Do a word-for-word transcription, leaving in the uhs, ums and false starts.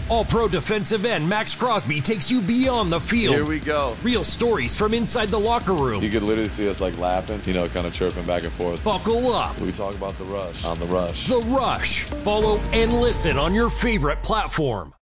All-Pro defensive end Max Crosby takes you beyond the field. Here we go. Real stories from inside the locker room. You could literally see us like laughing, you know, kind of chirping back and forth. Buckle up. We talk about The Rush on The Rush. The Rush. Follow and listen on your favorite platform.